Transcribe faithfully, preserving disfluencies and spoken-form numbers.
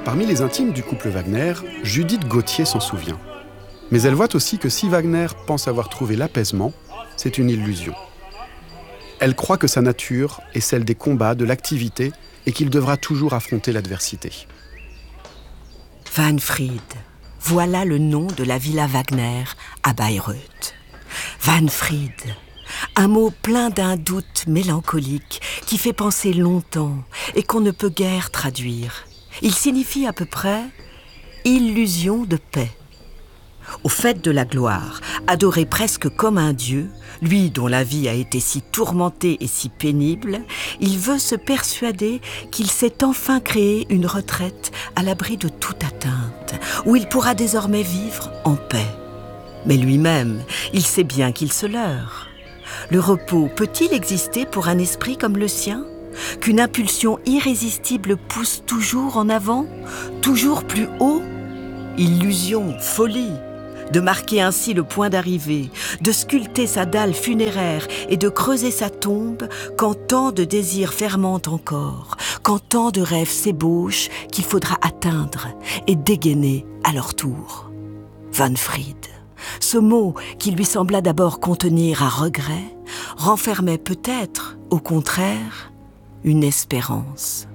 Parmi les intimes du couple Wagner, Judith Gauthier s'en souvient. Mais elle voit aussi que si Wagner pense avoir trouvé l'apaisement, c'est une illusion. Elle croit que sa nature est celle des combats, de l'activité, et qu'il devra toujours affronter l'adversité. Wahnfried, voilà le nom de la villa Wagner à Bayreuth. Wahnfried, un mot plein d'un doute mélancolique qui fait penser longtemps et qu'on ne peut guère traduire. Il signifie à peu près « illusion de paix ». Au faîte de la gloire, adoré presque comme un dieu, lui dont la vie a été si tourmentée et si pénible, il veut se persuader qu'il s'est enfin créé une retraite à l'abri de toute atteinte, où il pourra désormais vivre en paix. Mais lui-même, il sait bien qu'il se leurre. Le repos peut-il exister pour un esprit comme le sien ? Qu'une impulsion irrésistible pousse toujours en avant, toujours plus haut ? Illusion, folie, de marquer ainsi le point d'arrivée, de sculpter sa dalle funéraire et de creuser sa tombe quand tant de désirs fermentent encore, quand tant de rêves s'ébauchent qu'il faudra atteindre et dégainer à leur tour. Wahnfried, ce mot qui lui sembla d'abord contenir un regret, renfermait peut-être, au contraire, une espérance.